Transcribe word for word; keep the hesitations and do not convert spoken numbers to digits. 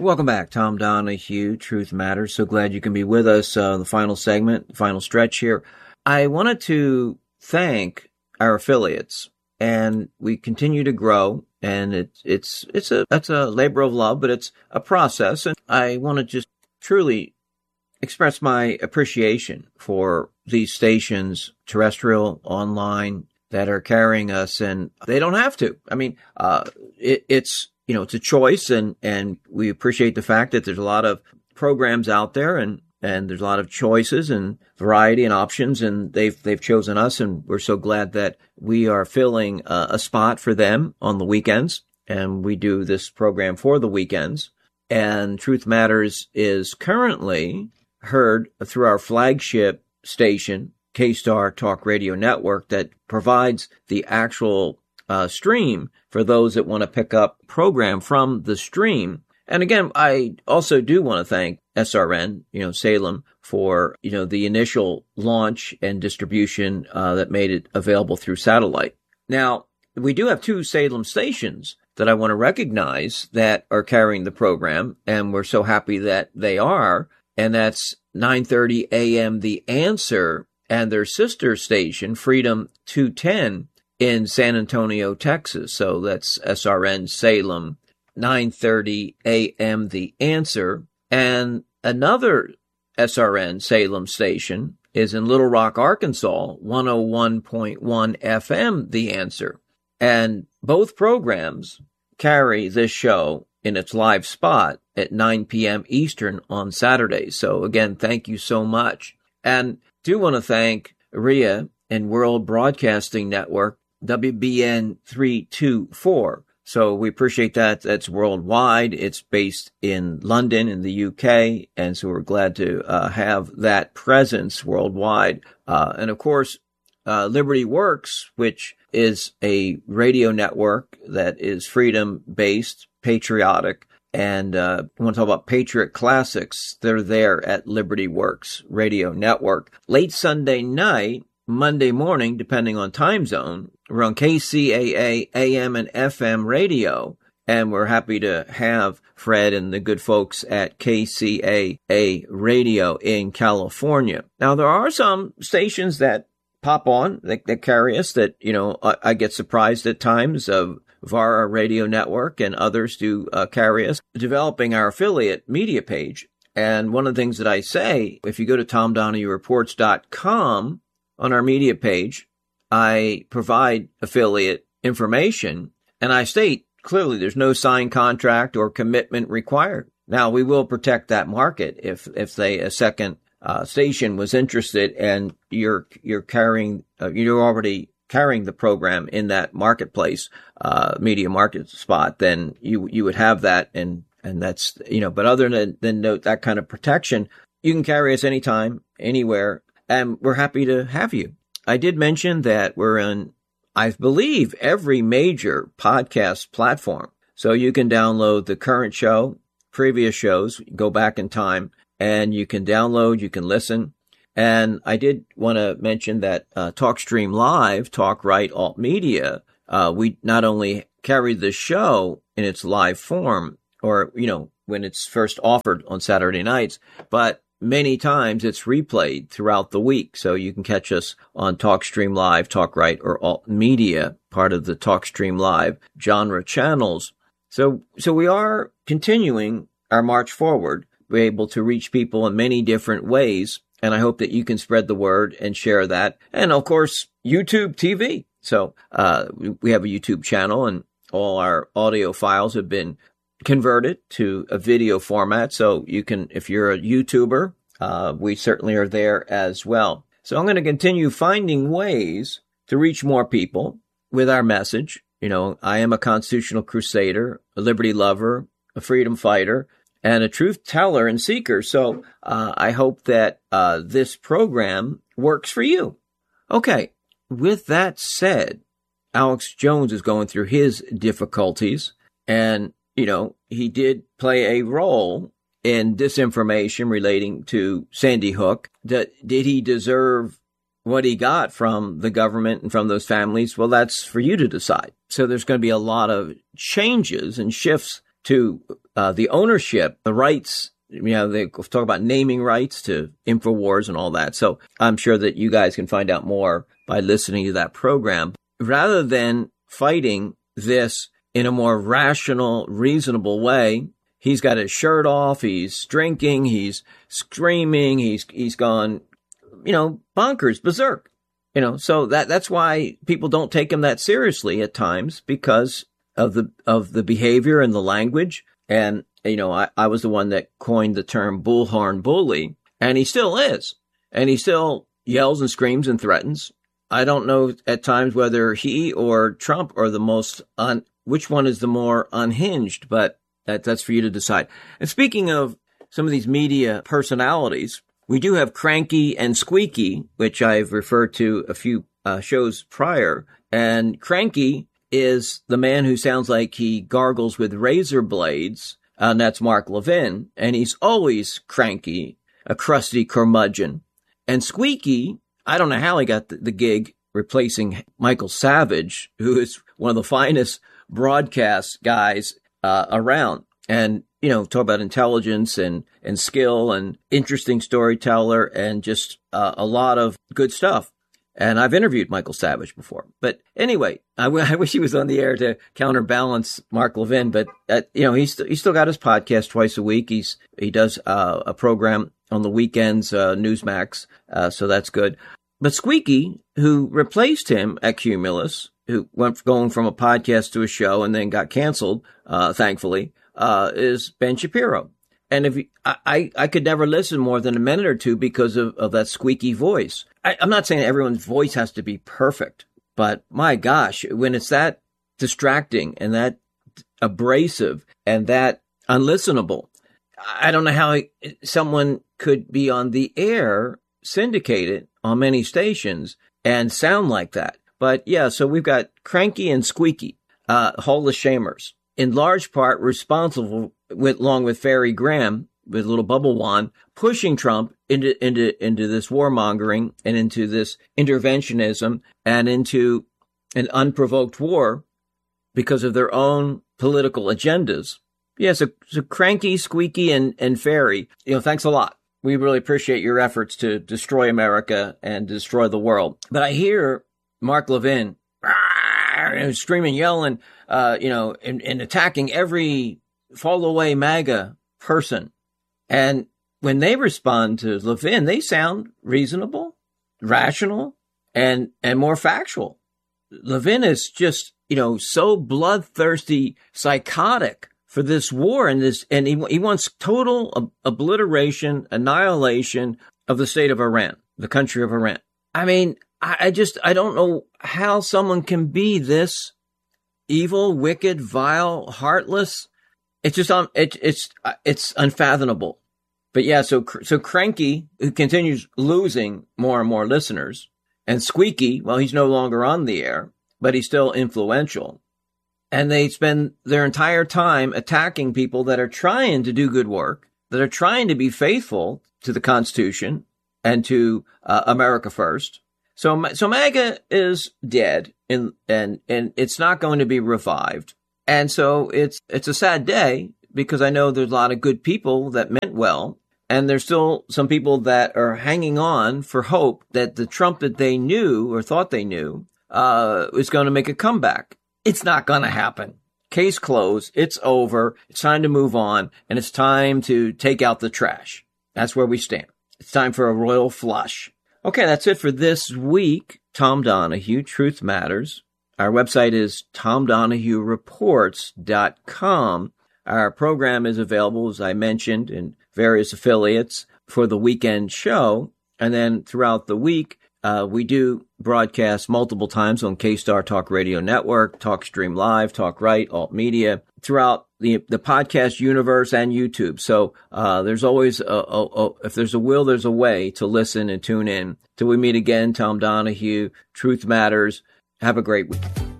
Welcome back. Tom Donahue, Truth Matters. So glad you can be with us. Uh, the final segment, final stretch here. I wanted to thank our affiliates, and we continue to grow. And it's it's it's a that's a labor of love, but it's a process. And I want to just truly express my appreciation for these stations, terrestrial, online, that are carrying us, and they don't have to. I mean, uh, it, it's you know it's a choice, and and we appreciate the fact that there's a lot of programs out there, and and there's a lot of choices and variety and options, and they've they've chosen us, and we're so glad that we are filling uh, a spot for them on the weekends, and we do this program for the weekends. And Truth Matters is currently heard through our flagship station, K-Star Talk Radio Network, that provides the actual uh, stream for those that want to pick up program from the stream. And again, I also do want to thank S R N, you know, Salem, for, you know, the initial launch and distribution uh, that made it available through satellite. Now, we do have two Salem stations that I want to recognize that are carrying the program, and we're so happy that they are. And that's nine thirty a.m. The Answer, and their sister station, Freedom two ten, in San Antonio, Texas. So that's S R N Salem, nine thirty a.m. The Answer. And another S R N Salem station is in Little Rock, Arkansas, one oh one point one F M, The Answer. And both programs carry this show in its live spot at nine p.m. Eastern on Saturdays. So again, thank you so much. And do want to thank R I A and World Broadcasting Network, W B N three two four. So we appreciate that. That's worldwide. It's based in London in the U K. And so we're glad to uh, have that presence worldwide. Uh, and of course, uh, Liberty Works, which is a radio network that is freedom-based, patriotic, and uh, we want to talk about Patriot Classics. They're there at Liberty Works Radio Network. Late Sunday night, Monday morning, depending on time zone, we're on K C A A A M and F M radio, and we're happy to have Fred and the good folks at K C A A Radio in California. Now, there are some stations that pop on, that, that carry us, that, you know, I, I get surprised at times of Vara Radio Network, and others do uh, carry us, developing our affiliate media page. And one of the things that I say, if you go to tom donahue reports dot com, on our media page, I provide affiliate information, and I state clearly there's no signed contract or commitment required. Now, we will protect that market if, if say, a second uh, station was interested, and you're you're carrying, uh, you're already carrying the program in that marketplace, uh, media market spot, then you, you would have that. And, and that's, you know, but other than, than note that kind of protection, you can carry us anytime, anywhere, and we're happy to have you. I did mention that we're in, I believe, every major podcast platform. So you can download the current show, previous shows, go back in time, and you can download, you can listen. And I did want to mention that uh, TalkStream Live, Talk Right Alt Media, uh, we not only carry the show in its live form, or, you know, when it's first offered on Saturday nights, but many times it's replayed throughout the week. So you can catch us on TalkStream Live, Talk Right, or Alt Media, part of the TalkStream Live genre channels. So, so we are continuing our march forward. We're able to reach people in many different ways. And I hope that you can spread the word and share that. And of course, YouTube T V. So, uh, we have a YouTube channel, and all our audio files have been converted to a video format. So you can, if you're a YouTuber, uh, we certainly are there as well. So I'm going to continue finding ways to reach more people with our message. You know, I am a constitutional crusader, a liberty lover, a freedom fighter, and a truth teller and seeker. So uh, I hope that uh, this program works for you. Okay, with that said, Alex Jones is going through his difficulties, and, you know, he did play a role in disinformation relating to Sandy Hook. Did, did he deserve what he got from the government and from those families? Well, that's for you to decide. So there's going to be a lot of changes and shifts to uh, the ownership, the rights. You know, they talk about naming rights to InfoWars and all that. So I'm sure that you guys can find out more by listening to that program. Rather than fighting this in a more rational, reasonable way, he's got his shirt off, he's drinking, he's screaming, he's he's gone, you know, bonkers, berserk. You know, so that that's why people don't take him that seriously at times, because of the of the behavior and the language. And you know, I, I was the one that coined the term bullhorn bully, and he still is. And he still yells and screams and threatens. I don't know at times whether he or Trump are the most, un, which one is the more unhinged, but that, that's for you to decide. And speaking of some of these media personalities, we do have Cranky and Squeaky, which I've referred to a few uh, shows prior. And Cranky is the man who sounds like he gargles with razor blades. Uh, and that's Mark Levin, and he's always cranky, a crusty curmudgeon. And Squeaky, I don't know how he got the, the gig replacing Michael Savage, who is one of the finest broadcast guys uh, around. And, you know, talk about intelligence and, and skill and interesting storyteller and just uh, a lot of good stuff. And I've interviewed Michael Savage before. But anyway, I, w- I wish he was on the air to counterbalance Mark Levin. But, uh, you know, he's, st- he's still got his podcast twice a week. He's He does uh, a program on the weekends, uh, Newsmax. Uh, so that's good. But Squeaky, who replaced him at Cumulus, who went going from a podcast to a show and then got canceled, uh, thankfully, uh, is Ben Shapiro. And if I, I, I could never listen more than a minute or two because of, of that squeaky voice. I, I'm not saying everyone's voice has to be perfect, but my gosh, when it's that distracting and that abrasive and that unlistenable, I don't know how someone could be on the air, syndicated on many stations, and sound like that. But yeah, so we've got Cranky and Squeaky, uh, Hall of Shamers, in large part responsible, with, along with Ferry Graham, with little bubble wand, pushing Trump into, into, into this warmongering and into this interventionism and into an unprovoked war because of their own political agendas. Yeah, so, so Cranky, Squeaky, and, and Ferry, you know, thanks a lot. We really appreciate your efforts to destroy America and destroy the world. But I hear Mark Levin screaming, yelling, uh, you know, and, and attacking every fall away MAGA person. And when they respond to Levin, they sound reasonable, rational, and, and more factual. Levin is just, you know, so bloodthirsty, psychotic for this war and this, and he, he wants total ob- obliteration, annihilation of the state of Iran, the country of Iran. I mean, I, I just, I don't know how someone can be this evil, wicked, vile, heartless. It's just, um, it, it's, it's unfathomable. But yeah, so, so Cranky, who continues losing more and more listeners, and Squeaky, well, he's no longer on the air, but he's still influential. And they spend their entire time attacking people that are trying to do good work, that are trying to be faithful to the Constitution and to uh, America first. So, so MAGA is dead, in, and and it's not going to be revived. And so it's it's a sad day, because I know there's a lot of good people that meant well, and there's still some people that are hanging on for hope that the Trump that they knew or thought they knew uh, is going to make a comeback. It's not going to happen. Case closed. It's over. It's time to move on, and it's time to take out the trash. That's where we stand. It's time for a royal flush. Okay, that's it for this week. Tom Donahue, Truth Matters. Our website is tom donahue reports dot com. Our program is available, as I mentioned, in various affiliates for the weekend show. And then throughout the week, uh, we do broadcast multiple times on K-Star Talk Radio Network, TalkStream Live, Talk Right, Alt Media, throughout the the podcast universe and YouTube. So uh, there's always, a, a, a, if there's a will, there's a way to listen and tune in. Till we meet again, Tom Donahue, Truth Matters. Have a great week.